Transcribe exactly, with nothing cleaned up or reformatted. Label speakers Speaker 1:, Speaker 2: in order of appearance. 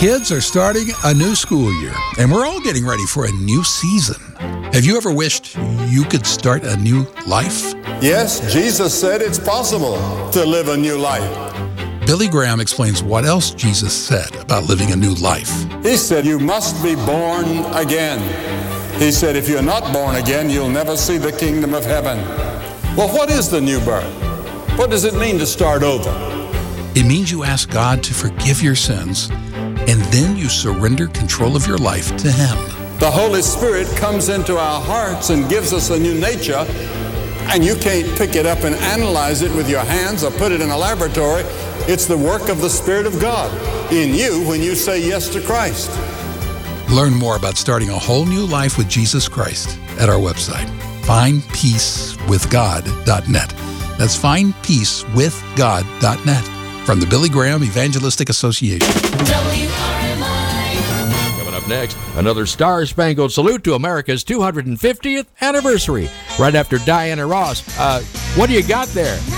Speaker 1: Kids are starting a new school year, and we're all getting ready for a new season. Have you ever wished you could start a new life?
Speaker 2: Yes, Jesus said it's possible to live a new life.
Speaker 1: Billy Graham explains what else Jesus said about living a new life.
Speaker 2: He said, you must be born again. He said, if you're not born again, you'll never see the kingdom of heaven. Well, what is the new birth? What does it mean to start over?
Speaker 1: It means you ask God to forgive your sins, and then you surrender control of your life to Him.
Speaker 2: The Holy Spirit comes into our hearts and gives us a new nature, and you can't pick it up and analyze it with your hands or put it in a laboratory. It's the work of the Spirit of God in you when you say yes to Christ.
Speaker 1: Learn more about starting a whole new life with Jesus Christ at our website, find peace with god dot net. That's find peace with god dot net from the Billy Graham Evangelistic Association.
Speaker 3: W R M I.
Speaker 4: Coming up next, another star-spangled salute to America's two hundred fiftieth anniversary. Right after Diana Ross. Uh, what do you got there?